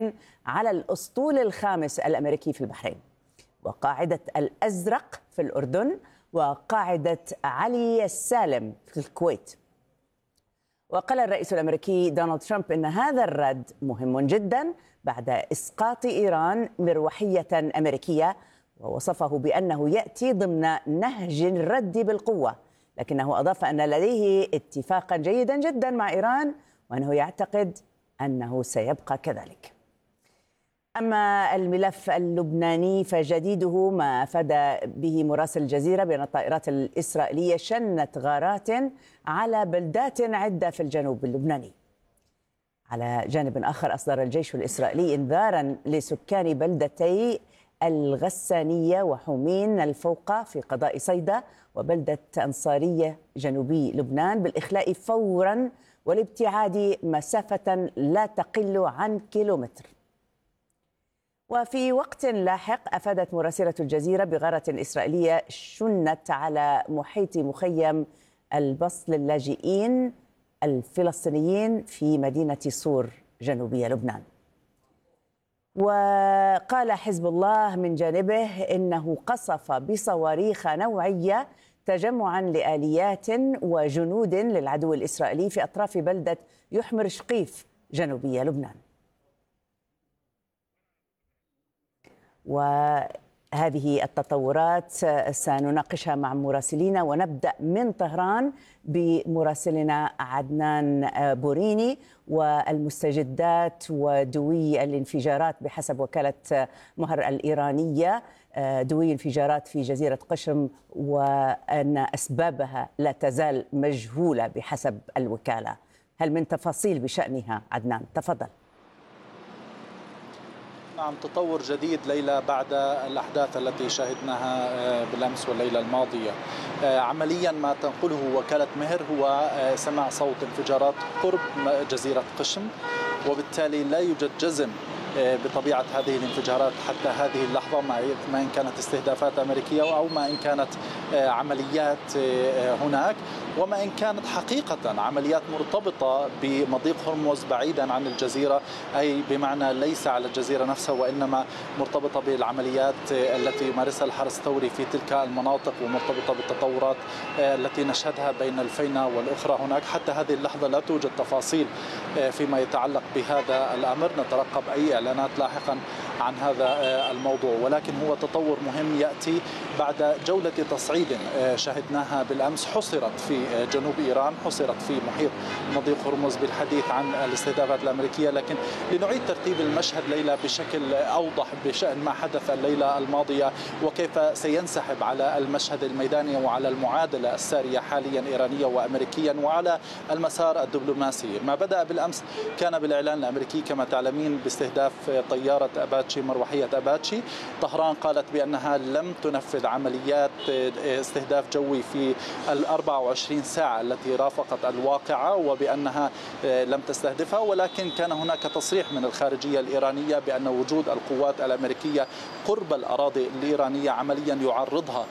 على الأسطول الخامس الأمريكي في البحرين، وقاعدة الأزرق في الأردن، وقاعدة علي السالم في الكويت. وقال الرئيس الأمريكي دونالد ترامب إن هذا الرد مهم جدا بعد إسقاط إيران مروحية أمريكية، ووصفه بأنه يأتي ضمن نهج الرد بالقوة، لكنه أضاف أن لديه اتفاقا جيدا جدا مع إيران وأنه يعتقد أنه سيبقى كذلك. أما الملف اللبناني فجديده ما أفاد به مراسل الجزيرة بأن الطائرات الإسرائيلية شنت غارات على بلدات عدة في الجنوب اللبناني. على جانب آخر أصدر الجيش الإسرائيلي إنذارا لسكان بلدتي الغسانية وحومين الفوقة في قضاء صيدا وبلدة أنصارية جنوبي لبنان بالإخلاء فورا والابتعاد مسافة لا تقل عن كيلومتر. وفي وقت لاحق أفادت مراسلة الجزيرة بغارة إسرائيلية شنت على محيط مخيم البسط للاجئين الفلسطينيين في مدينة صور جنوبية لبنان. وقال حزب الله من جانبه إنه قصف بصواريخ نوعية تجمعا لآليات وجنود للعدو الإسرائيلي في أطراف بلدة يحمر شقيف جنوبية لبنان. وهذه التطورات سنناقشها مع مراسلينا، ونبدأ من طهران بمراسلنا عدنان بوريني والمستجدات ودوي الانفجارات بحسب وكالة مهر الإيرانية، دوي انفجارات في جزيرة قشم وأن أسبابها لا تزال مجهولة بحسب الوكالة. هل من تفاصيل بشأنها عدنان؟ تفضل. نعم، تطور جديد ليلى بعد الأحداث التي شاهدناها بالأمس والليلة الماضية. عمليا ما تنقله وكالة مهر هو سماع صوت انفجارات قرب جزيرة قشم، وبالتالي لا يوجد جزم بطبيعة هذه الانفجارات حتى هذه اللحظة، ما إن كانت استهدافات أمريكية أو ما إن كانت عمليات هناك، وما إن كانت حقيقة عمليات مرتبطة بمضيق هرمز بعيدا عن الجزيرة، أي بمعنى ليس على الجزيرة نفسها وإنما مرتبطة بالعمليات التي يمارسها الحرس الثوري في تلك المناطق ومرتبطة بالتطورات التي نشهدها بين الفينة والأخرى هناك. حتى هذه اللحظة لا توجد تفاصيل فيما يتعلق بهذا الأمر، نترقب أي إعلانات لاحقا عن هذا الموضوع، ولكن هو تطور مهم يأتي بعد جولة تصعيد شهدناها بالأمس حصرت في جنوب إيران، حصرت في محيط مضيق هرمز بالحديث عن الاستهدافات الأمريكية. لكن لنعيد ترتيب المشهد ليلى بشكل أوضح بشأن ما حدث الليلة الماضية وكيف سينسحب على المشهد الميداني وعلى المعادلة السارية حاليا إيرانيا وأمريكيا وعلى المسار الدبلوماسي. ما بدأ بالأمس كان بالإعلان الأمريكي كما تعلمين باستهداف طيارة أباتشي، مروحية أباتشي. طهران قالت بأنها لم تنفذ عمليات استهداف جوي في 24 ساعة التي رافقت الواقعة وبأنها لم تستهدفها، ولكن كان هناك تصريح من الخارجية الإيرانية بأن وجود القوات الأمريكية قرب الأراضي الإيرانية عمليا يعرضها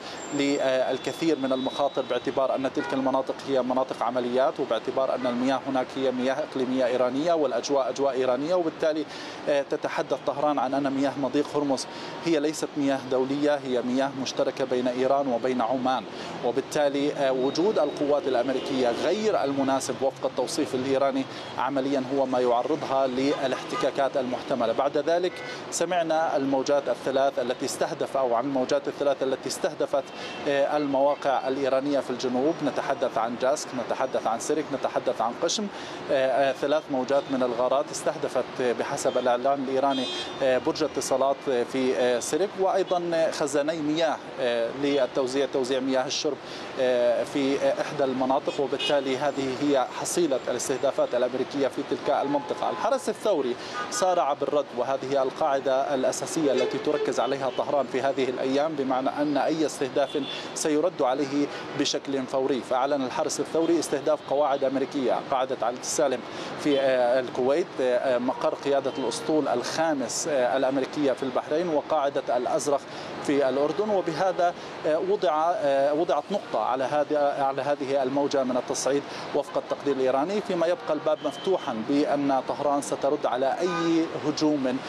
للكثير من المخاطر، باعتبار أن تلك المناطق هي مناطق عمليات وباعتبار أن المياه هناك هي مياه إقليمية إيرانية والأجواء أجواء إيرانية. وبالتالي تتحدث طهران عن أن مياه مضيق هرمز هي ليست مياه دولية، هي مياه مشتركة بين إيران وبين عمان، وبالتالي وجود القوات الأمريكية غير المناسب وفق التوصيف الإيراني عمليا هو ما يعرضها للاحتكاكات المحتملة. بعد ذلك سمعنا الموجات الثلاث التي استهدف أو عن الموجات الثلاث التي استهدفت المواقع الإيرانية في الجنوب، نتحدث عن جاسك، نتحدث عن سرك، نتحدث عن قشم. 3 موجات من الغارات استهدفت بحسب الإعلان الإيراني برج اتصالات في سرك، وأيضا خزاني مياه توزيع مياه الشرب في إحدى المناطق، وبالتالي هذه هي حصيلة الاستهدافات الأمريكية في تلك المنطقة. الحرس الثوري سارع بالرد، وهذه القاعدة الأساسية التي تركز عليها طهران في هذه الأيام، بمعنى أن أي استهداف سيرد عليه بشكل فوري. فأعلن الحرس الثوري استهداف قواعد أمريكية، قاعدة علي السالم في الكويت، مقر قيادة الأسطول الخامس الأمريكية في البحرين، وقاعدة الأزرق في الأردن. وبهذا وضعت نقطة على هذه الموجة من التصعيد وفق التقدير الإيراني، فيما يبقى الباب مفتوحا بأن طهران سترد على أي هجوم